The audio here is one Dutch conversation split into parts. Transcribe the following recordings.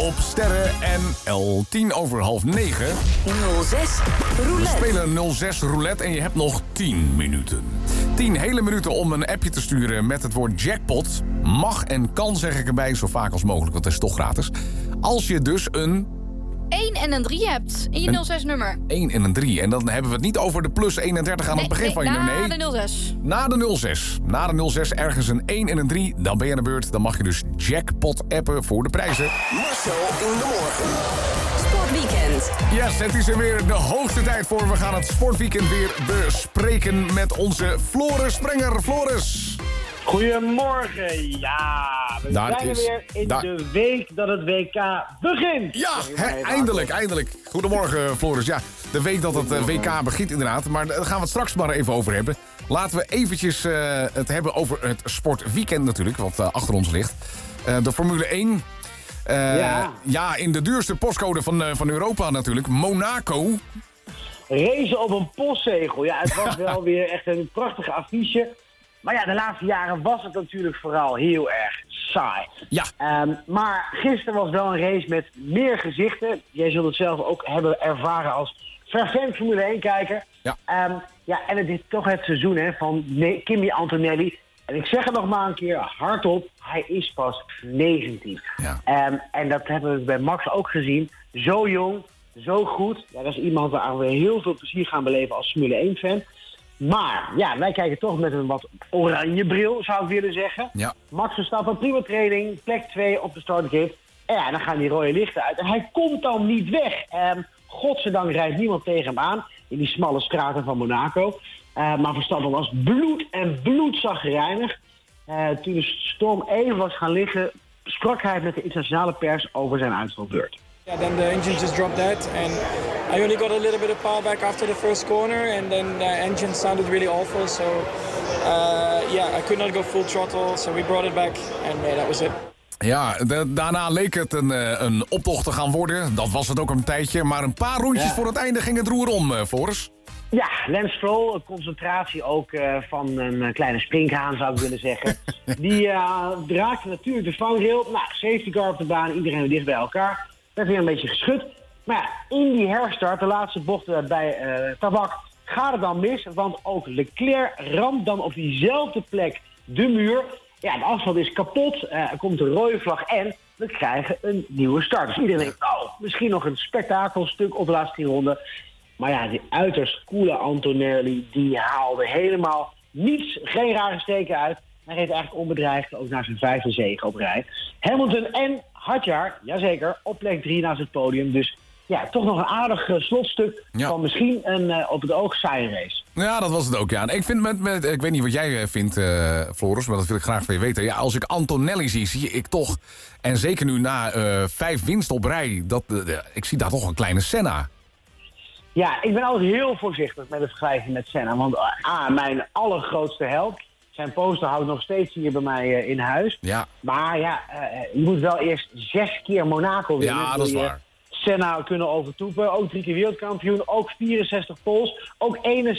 op sterren en 10 over half 9. 06 Roulette. We spelen 06 Roulette en je hebt nog 10 minuten. 10 hele minuten om een appje te sturen met het woord jackpot. Mag en kan, zeg ik erbij, zo vaak als mogelijk, want het is toch gratis. Als je dus een 1 en een 3 hebt in je 06-nummer. 1 en een 3. En dan hebben we het niet over de plus 31 aan het begin van je nummer. Nee, na de 06. Na de 06. Na de 06 ergens een 1 en een 3. Dan ben je aan de beurt. Dan mag je dus jackpot appen voor de prijzen. Marcel in de morgen. Sportweekend. Yes, het is er weer de hoogste tijd voor. We gaan het sportweekend weer bespreken met onze Floris Sprenger. Floris. Goedemorgen, ja, we zijn er weer in de week dat het WK begint. Ja, eindelijk. Goedemorgen, Floris. Ja, de week dat het WK begint inderdaad, maar daar gaan we het straks maar even over hebben. Laten we eventjes het hebben over het sportweekend natuurlijk, wat achter ons ligt. De Formule 1. Ja, in de duurste postcode van Europa natuurlijk, Monaco. Racen op een postzegel, ja, het was wel weer echt een prachtige affiche. Maar ja, de laatste jaren was het natuurlijk vooral heel erg saai. Ja. Maar gisteren was wel een race met meer gezichten. Jij zult het zelf ook hebben ervaren als fervent Formule 1-kijker. Ja. En het is toch het seizoen van Kimi Antonelli. En ik zeg het nog maar een keer hardop, hij is pas 19. Ja. En dat hebben we bij Max ook gezien. Zo jong, zo goed. Ja, dat is iemand waar we heel veel plezier gaan beleven als Formule 1-fan. Maar ja, wij kijken toch met een wat oranje bril, zou ik willen zeggen. Ja. Max Verstappen, prima training, plek 2 op de startgrid. En ja, dan gaan die rode lichten uit. En hij komt dan niet weg. Godzijdank rijdt niemand tegen hem aan in die smalle straten van Monaco. Maar Verstappen was bloed en bloedzagrijnig. Toen de storm even was gaan liggen, sprak hij met de internationale pers over zijn uitvalbeurt. Yeah, then the engine just dropped dead, and I only got a little bit of power back after the first corner, and then the engine sounded really awful. So, I could not go full throttle, so we brought it back, and that was it. Ja, daarna leek het een optocht te gaan worden. Dat was het ook een tijdje. Maar een paar rondjes voor het einde ging het roer om, Floris. Ja, Lance Stroll, een concentratie ook van een kleine sprinkhaan zou ik willen zeggen. Die raakte natuurlijk de vangrail. Nou, safety car op de baan, iedereen weer dicht bij elkaar. Werd weer een beetje geschud. Maar ja, in die herstart, de laatste bocht bij Tabak, gaat het dan mis. Want ook Leclerc ramt dan op diezelfde plek de muur. Ja, de asfalt is kapot, er komt een rode vlag en we krijgen een nieuwe start. Dus iedereen denkt, misschien nog een spektakelstuk op de laatste 10 ronden. Maar ja, die uiterst coole Antonelli, die haalde helemaal niets, geen rare steken uit. Hij reed eigenlijk onbedreigd ook naar zijn 5e zege op rij. Hamilton en Hadjar, jazeker, op plek 3 naast het podium. Dus ja, toch nog een aardig slotstuk van misschien een op het oog saaie race. Ja, dat was het ook, ja. En ik vind ik weet niet wat jij vindt, Floris, maar dat wil ik graag van je weten. Ja, als ik Antonelli zie ik toch, en zeker nu na 5 winsten op rij, ik zie daar toch een kleine Senna. Ja, ik ben altijd heel voorzichtig met het vergelijken met Senna. Want mijn allergrootste held, zijn poster houdt nog steeds hier bij mij in huis. Ja. Maar ja, je moet wel eerst 6 keer Monaco winnen. Ja, dat is waar. Senna kunnen overtoepen, ook 3 keer wereldkampioen, ook 64 poles, ook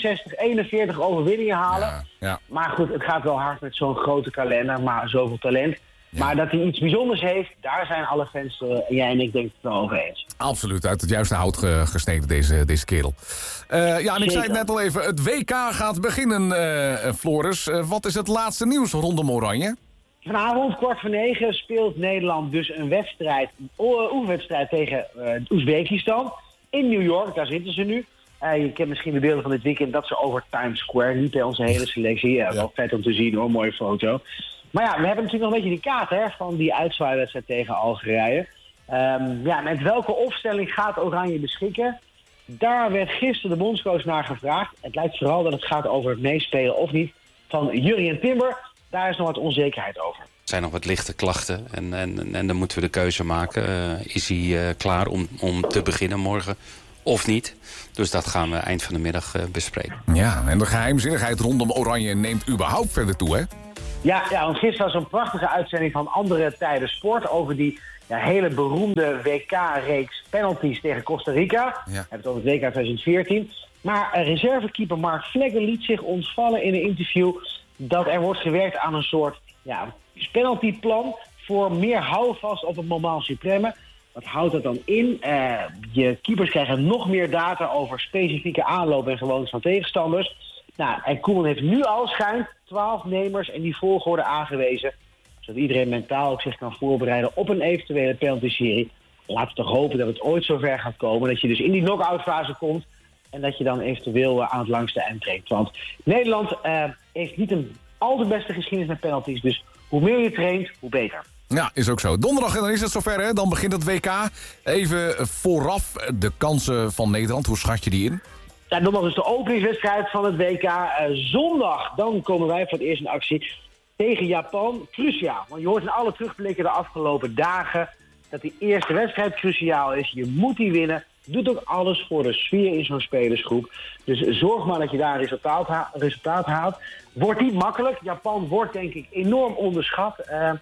41 overwinningen halen. Ja. Maar goed, het gaat wel hard met zo'n grote kalender, maar zoveel talent. Ja. Maar dat hij iets bijzonders heeft, daar zijn alle fans, jij en ik denk het wel over eens. Absoluut, uit het juiste hout gesneden deze kerel. En ik zei het net al even, het WK gaat beginnen, Floris. Wat is het laatste nieuws rondom Oranje? Vanavond, 8:45, speelt Nederland dus een oefenwedstrijd tegen Oezbekistan. In New York, daar zitten ze nu. Je kent misschien de beelden van dit weekend dat ze over Times Square liepen, onze hele selectie. Ja, wel vet om te zien hoor, mooie foto. Maar ja, we hebben natuurlijk nog een beetje die kaart van die uitzwaaiwedstrijd tegen Algerije. Met welke opstelling gaat Oranje beschikken? Daar werd gisteren de bondscoach naar gevraagd. Het lijkt vooral dat het gaat over het meespelen of niet van Jurrien Timber. Daar is nog wat onzekerheid over. Er zijn nog wat lichte klachten en dan moeten we de keuze maken. Is hij klaar om te beginnen morgen of niet? Dus dat gaan we eind van de middag bespreken. Ja, en de geheimzinnigheid rondom Oranje neemt überhaupt verder toe, hè? Ja, want gisteren was een prachtige uitzending van Andere Tijden Sport over die hele beroemde WK-reeks penalties tegen Costa Rica. Ja. We hebben het over het WK 2014. Maar reservekeeper Mark Vleggen liet zich ontvallen in een interview dat er wordt gewerkt aan een soort penaltyplan voor meer houvast op het moment supreme. Wat houdt dat dan in? Je keepers krijgen nog meer data over specifieke aanloop en gewoontes van tegenstanders. Nou, en Koeman heeft nu al schijnt 12 nemers en die volgorde aangewezen. Zodat iedereen mentaal ook zich kan voorbereiden op een eventuele penalty-serie. Laten we toch hopen dat het ooit zover gaat komen. Dat je dus in die knock-out fase komt. En dat je dan eventueel aan het langste eind trekt. Want Nederland heeft niet een al de beste geschiedenis met penalties. Dus hoe meer je traint, hoe beter. Ja, is ook zo. Donderdag en dan is het zover, hè? Dan begint het WK. Even vooraf de kansen van Nederland. Hoe schat je die in? Ja, donderdag is de openingswedstrijd van het WK. Zondag, dan komen wij voor het eerst in actie tegen Japan. Cruciaal, want je hoort in alle terugblikken de afgelopen dagen dat die eerste wedstrijd cruciaal is. Je moet die winnen. Doet ook alles voor de sfeer in zo'n spelersgroep. Dus zorg maar dat je daar resultaat haalt. Wordt niet makkelijk. Japan wordt denk ik enorm onderschat.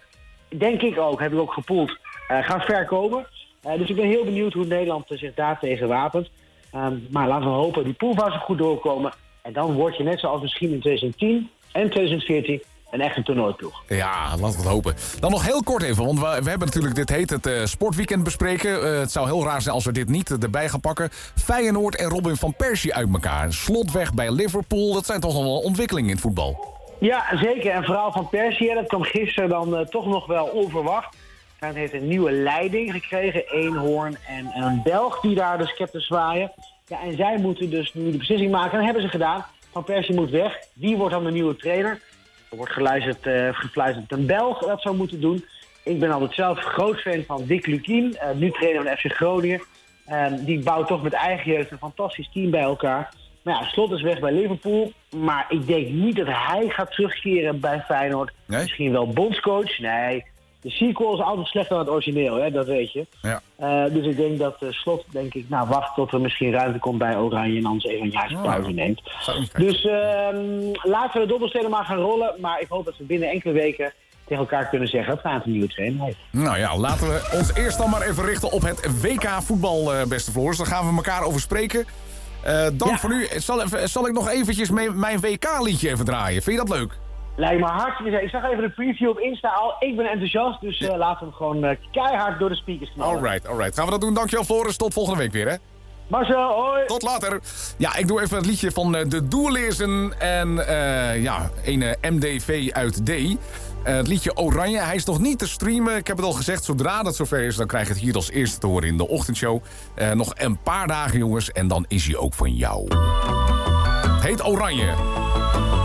Denk ik ook, heb ik ook gepoeld. Gaat ver komen. Dus ik ben heel benieuwd hoe Nederland zich daartegen wapent. Maar laten we hopen die poolfase goed doorkomen. En dan word je net zoals misschien in 2010 en 2014 een echte toernooiploeg. Ja, laten we het hopen. Dan nog heel kort even, want we hebben natuurlijk dit heet het sportweekend bespreken. Het zou heel raar zijn als we dit niet erbij gaan pakken. Feyenoord en Robin van Persie uit elkaar. Slot weg bij Liverpool. Dat zijn toch nog wel ontwikkelingen in het voetbal. Ja, zeker. En vooral Van Persie, dat kwam gisteren dan toch nog wel onverwacht. Hij heeft een nieuwe leiding gekregen. Eenhoorn en een Belg die daar de scepter zwaaien. Ja, en zij moeten dus nu de beslissing maken. En dat hebben ze gedaan. Van Persie moet weg. Wie wordt dan de nieuwe trainer? Er wordt gefluisterd dat een Belg dat zou moeten doen. Ik ben altijd zelf groot fan van Dick Lukien. Nu trainer van FC Groningen. Die bouwt toch met eigen jeugd een fantastisch team bij elkaar. Maar ja, Slot is weg bij Liverpool. Maar ik denk niet dat hij gaat terugkeren bij Feyenoord. Nee? Misschien wel bondscoach. Nee, de sequel is altijd slechter dan het origineel, hè? Dat weet je. Ja. Dus ik denk dat Slot, wacht tot er misschien ruimte komt bij Oranje en anders even een jaartje pauze neemt. Dus laten we de dobbelstenen maar gaan rollen. Maar ik hoop dat we binnen enkele weken tegen elkaar kunnen zeggen dat Feyenoord een nieuwe trainer heeft. Nou ja, laten we ons eerst dan maar even richten op het WK voetbal, beste Floris. Daar gaan we elkaar over spreken. Voor nu zal ik nog eventjes mijn WK-liedje even draaien. Vind je dat leuk? Lijkt me hartstikke. Ik zag even de preview op Insta al. Ik ben enthousiast, dus laten we hem gewoon keihard door de speakers knallen. Alright. Gaan we dat doen. Dankjewel Floris. Tot volgende week weer, hè? Marcel, hoi! Tot later. Ja, ik doe even het liedje van de Doerlezen en een MDV uit D. Het liedje Oranje. Hij is nog niet te streamen. Ik heb het al gezegd, zodra dat zover is, dan krijg je het hier als eerste te horen in de ochtendshow. Nog een paar dagen, jongens, en dan is hij ook van jou. Het heet Oranje.